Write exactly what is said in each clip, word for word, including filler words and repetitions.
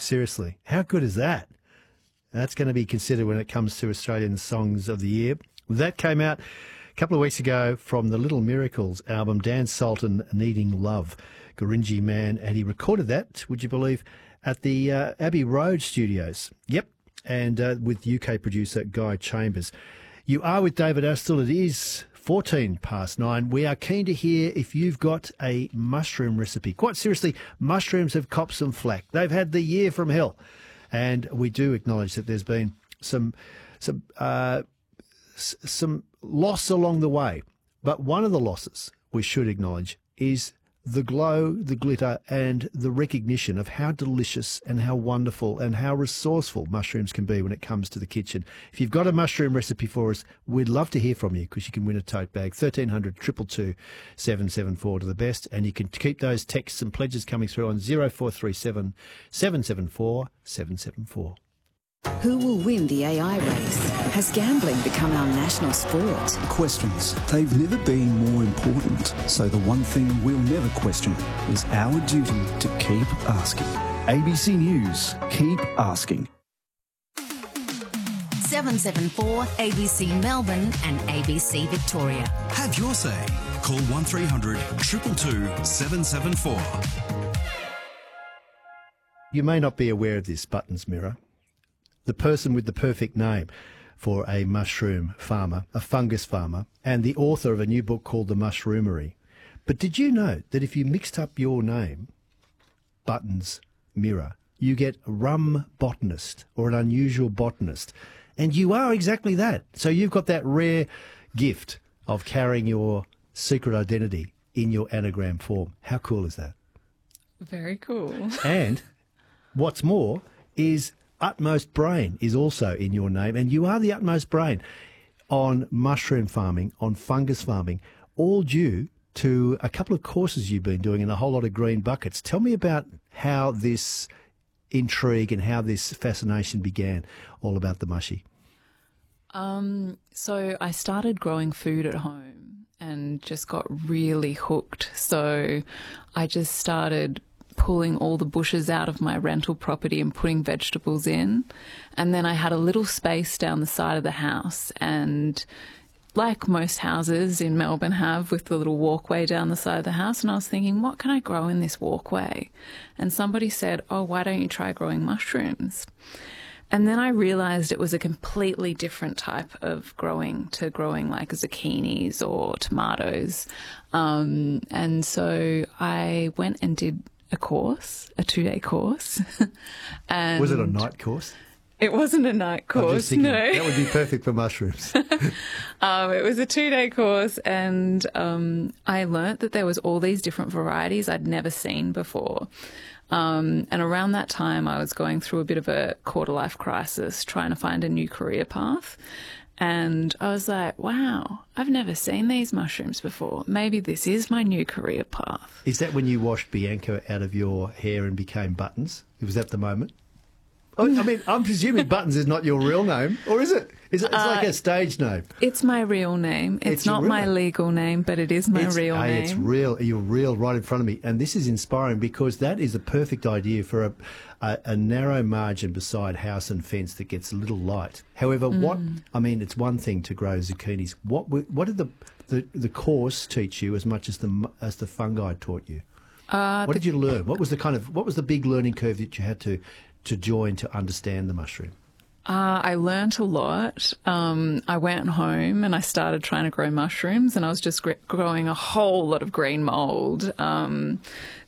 Seriously, how good is that? That's going to be considered when it comes to Australian Songs of the Year. That came out a couple of weeks ago from the Little Miracles album, Dan Sultan, Needing Love, Gurindji Man, and he recorded that, would you believe, at the uh, Abbey Road Studios. Yep, and uh, with U K producer Guy Chambers. You are with David Astle. It is fourteen past nine. We are keen to hear if you've got a mushroom recipe. Quite seriously, mushrooms have copped some flack. They've had the year from hell. And we do acknowledge that there's been some some uh, s- some loss along the way. But one of the losses we should acknowledge is the glow, the glitter, and the recognition of how delicious and how wonderful and how resourceful mushrooms can be when it comes to the kitchen. If you've got a mushroom recipe for us, we'd love to hear from you because you can win a tote bag. thirteen hundred, two two two, seven seven four to the best. And you can keep those texts and pledges coming through on zero four three seven, seven seven four, seven seven four. Who will win the A I race? Has gambling become our national sport? Questions. They've never been more important. So the one thing we'll never question is our duty to keep asking. A B C News. Keep asking. seven seven four A B C Melbourne and A B C Victoria. Have your say. Call one three hundred, two two two, seven seven four. You may not be aware of this, Buttons Mirror. The person with the perfect name for a mushroom farmer, a fungus farmer, and the author of a new book called The Mushroomery. But did you know that if you mixed up your name, Buttons Mirror, you get rum botanist or an unusual botanist? And you are exactly that. So you've got that rare gift of carrying your secret identity in your anagram form. How cool is that? Very cool. And what's more is Utmost Brain is also in your name, and you are the utmost brain on mushroom farming, on fungus farming, all due to a couple of courses you've been doing and a whole lot of green buckets. Tell me about how this intrigue and how this fascination began, all about the mushy. Um, so I started growing food at home and just got really hooked. So I just started pulling all the bushes out of my rental property and putting vegetables in. And then I had a little space down the side of the house, and like most houses in Melbourne have, with the little walkway down the side of the house. And I was thinking, what can I grow in this walkway? And somebody said, oh, why don't you try growing mushrooms? And then I realised it was a completely different type of growing to growing like zucchinis or tomatoes. Um, and so I went and did a course, a two-day course. And was it a night course? It wasn't a night course, I'm just thinking, no. That would be perfect for mushrooms. um, it was a two-day course, and um, I learnt that there was all these different varieties I'd never seen before. Um, and around that time, I was going through a bit of a quarter-life crisis, trying to find a new career path. And I was like, wow, I've never seen these mushrooms before. Maybe this is my new career path. Is that when you washed Bianca out of your hair and became Buttons? Was that the moment? I mean, I'm presuming Buttons is not your real name, or is it? Is it? It's uh, like a stage name. It's my real name. It's, it's not my name. legal name, but it is my it's, real hey, name. It's real. You're real right in front of me. And this is inspiring because that is a perfect idea for a, a, a narrow margin beside house and fence that gets a little light. However, mm. what, I mean, it's one thing to grow zucchinis. What what did the, the, the course teach you as much as the, as the fungi taught you? Uh, what the, did you learn? What was the kind of, what was the big learning curve that you had to to join to understand the mushroom? Uh, I learnt a lot. Um, I went home and I started trying to grow mushrooms, and I was just gr- growing a whole lot of green mould. Um,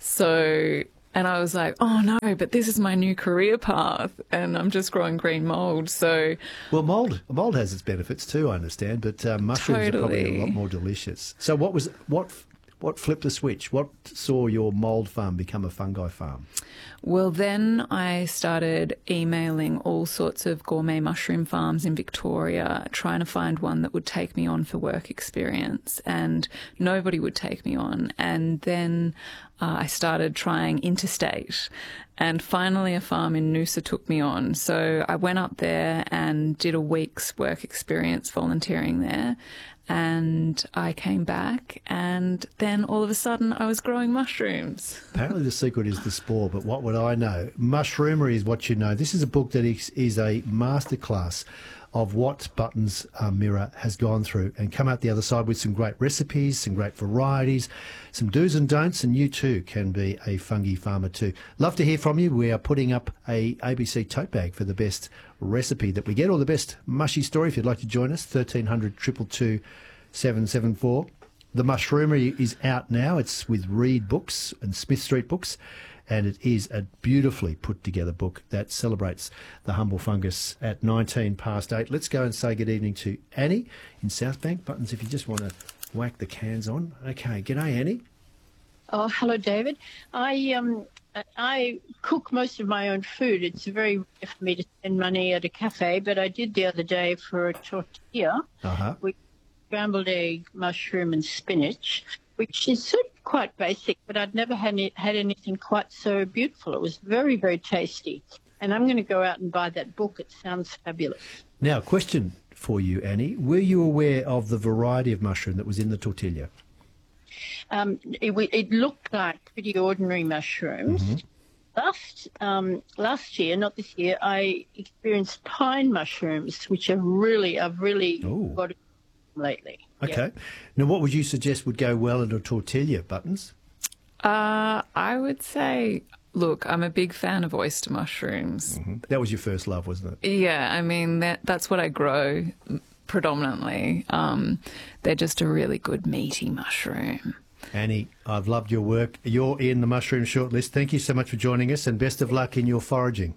so, and I was like, oh no, but this is my new career path, and I'm just growing green mould. So, well, mould mould has its benefits too, I understand, but uh, mushrooms totally. are probably a lot more delicious. So, what was what? What flipped the switch? What saw your mould farm become a fungi farm? Well, then I started emailing all sorts of gourmet mushroom farms in Victoria, trying to find one that would take me on for work experience, and nobody would take me on. And then uh, I started trying interstate, and finally a farm in Noosa took me on. So I went up there and did a week's work experience volunteering there, and I came back, and then all of a sudden I was growing mushrooms. Apparently the secret is the spore, but what would I know? Mushroomery is what you know. This is a book that is, is a masterclass of what Buttons uh, Mirror has gone through, and come out the other side with some great recipes, some great varieties, some do's and don'ts, and you too can be a fungi farmer too. Love to hear from you. We are putting up a A B C tote bag for the best recipe that we get, or the best mushy story. If you'd like to join us, thirteen hundred, two two two, seven seven four. The Mushroomery is out now. It's with Reed Books and Smith Street Books, and it is a beautifully put together book that celebrates the humble fungus at nineteen past eight. Let's go and say good evening to Annie in Southbank. Buttons, if you just want to whack the cans on. Okay, g'day Annie. Oh, hello, David. I um I cook most of my own food. It's very rare for me to spend money at a cafe, but I did the other day for a tortilla. Uh-huh. We scrambled egg, mushroom, and spinach, which is sort of quite basic, but I'd never had, any, had anything quite so beautiful. It was very, very tasty. And I'm going to go out and buy that book. It sounds fabulous. Now, question for you, Annie. Were you aware of the variety of mushroom that was in the tortilla? Um, it, it looked like pretty ordinary mushrooms. Mm-hmm. Last um, last year, not this year, I experienced pine mushrooms, which are really, I've really Ooh. got lately. Okay. Now, what would you suggest would go well in a tortilla, Buttons? Uh, I would say, look, I'm a big fan of oyster mushrooms. Mm-hmm. That was your first love, wasn't it? Yeah, I mean, that that's what I grow predominantly. Um, they're just a really good meaty mushroom. Annie, I've loved your work. You're in the mushroom shortlist. Thank you so much for joining us, and best of luck in your foraging.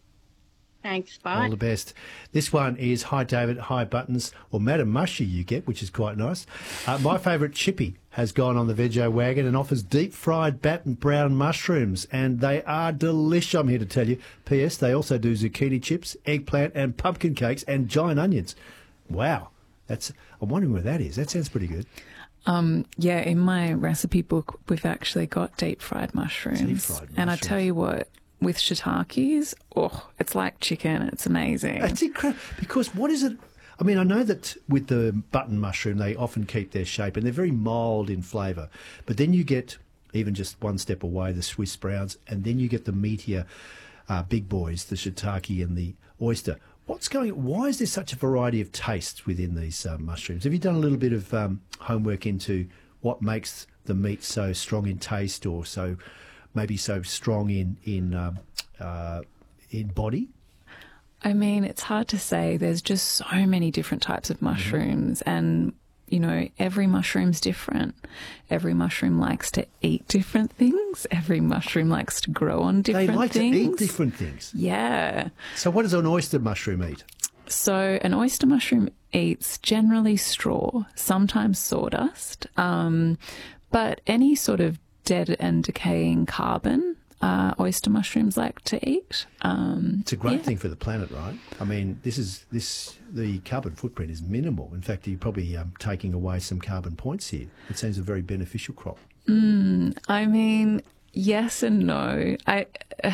Thanks, bye. All the best. This one is Hi David, Hi Buttons, or Madam Mushy you get, which is quite nice. Uh, my favourite Chippy has gone on the Veggie Wagon and offers deep-fried bat and brown mushrooms, and they are delish, I'm here to tell you. P S They also do zucchini chips, eggplant and pumpkin cakes and giant onions. Wow. That's. I'm wondering where that is. That sounds pretty good. Um, yeah, in my recipe book, we've actually got deep-fried mushrooms. Deep-fried And I mushrooms. tell you what, with shiitakes, oh, it's like chicken. It's amazing. It's incredible, because what is it? I mean, I know that with the button mushroom, they often keep their shape and they're very mild in flavour. But then you get, even just one step away, the Swiss browns, and then you get the meatier uh, big boys, the shiitake and the oyster. What's going? Why is there such a variety of tastes within these uh, mushrooms? Have you done a little bit of um, homework into what makes the meat so strong in taste, or so maybe so strong in in um, uh, in body? I mean, it's hard to say. There's just so many different types of mushrooms, mm-hmm. and you know, every mushroom's different. Every mushroom likes to eat different things. Every mushroom likes to grow on different things. They like things. to eat different things. Yeah. So what does an oyster mushroom eat? So an oyster mushroom eats generally straw, sometimes sawdust, um, but any sort of dead and decaying carbon, uh, oyster mushrooms like to eat. Um, it's a great yeah. thing for the planet, right? I mean, this is this the carbon footprint is minimal. In fact, you're probably um, taking away some carbon points here. It seems a very beneficial crop. Mm, I mean, yes and no. I uh,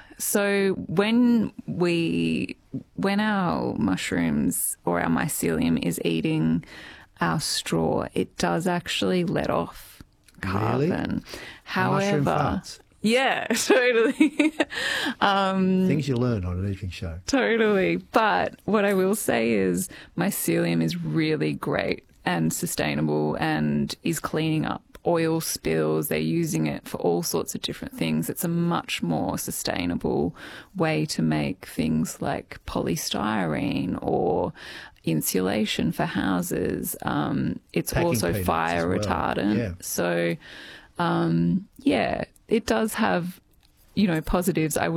so when we when our mushrooms or our mycelium is eating our straw, it does actually let off carbon. Really? However, mushroom farts. Yeah, totally. um, Things you learn on an evening show. Totally. But what I will say is mycelium is really great and sustainable and is cleaning up oil spills. They're using it for all sorts of different things. It's a much more sustainable way to make things like polystyrene or insulation for houses. Um, it's Packing also peanuts fire as well. retardant. Yeah. So, um, yeah, it does have, you know, positives. I